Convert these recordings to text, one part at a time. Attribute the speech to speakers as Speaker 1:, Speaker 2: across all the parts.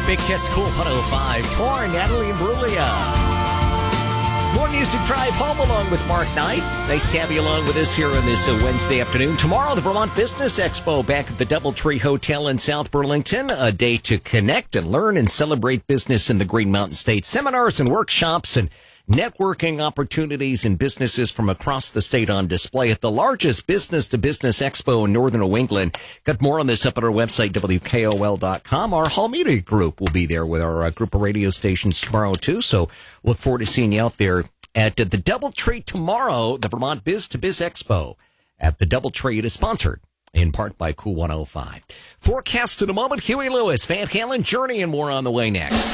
Speaker 1: Big Hits Cool 105. Torn, Natalie Imbruglia. More Music Drive home along with Mark Knight. Nice to have you along with us here on this Wednesday afternoon. Tomorrow, the Vermont Business Expo back at the Doubletree Hotel in South Burlington. A day to connect and learn and celebrate business in the Green Mountain State. Seminars and workshops and networking opportunities and businesses from across the state on display at the largest business-to-business expo in northern New England. Got more on this up at our website, WKOL.com. Our Hall Media Group will be there with our group of radio stations tomorrow, too. So look forward to seeing you out there at the Doubletree tomorrow, the Vermont Biz-to-Biz Expo at the Doubletree. It is sponsored in part by Cool 105. Forecast in a moment. Huey Lewis, Van Halen, Journey, and more on the way next.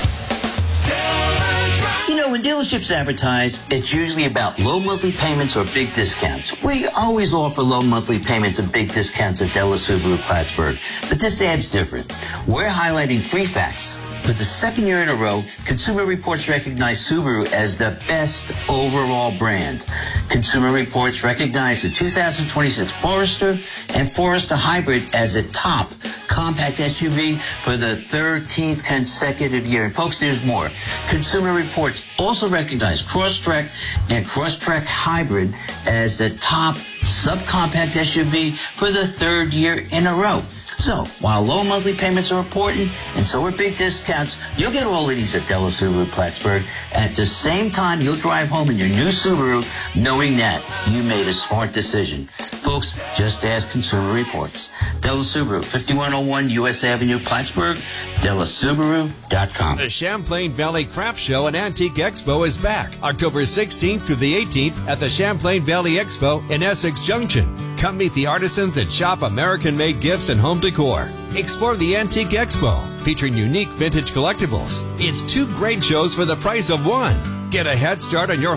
Speaker 2: You know, when dealerships advertise, it's usually about low monthly payments or big discounts. We always offer low monthly payments and big discounts at Della Subaru Plattsburgh, but this ad's different. We're highlighting free facts. For the second year in a row, Consumer Reports recognize Subaru as the best overall brand. Consumer Reports recognize the 2026 Forester and Forester Hybrid as a top compact SUV for the 13th consecutive year. And folks, there's more. Consumer Reports also recognize Crosstrek and Crosstrek Hybrid as the top subcompact SUV for the third year in a row. So, while low monthly payments are important, and so are big discounts, you'll get all of these at Della Subaru Plattsburgh. At the same time, you'll drive home in your new Subaru knowing that you made a smart decision. Folks, just ask Consumer Reports. Della Subaru, 5101 U.S. Avenue, Plattsburgh, DellaSubaru.com.
Speaker 3: The Champlain Valley Craft Show and Antique Expo is back October 16th through the 18th at the Champlain Valley Expo in Essex Junction. Come meet the artisans and shop American-made gifts and home decor. Explore the Antique Expo, featuring unique vintage collectibles. It's two great shows for the price of one. Get a head start on your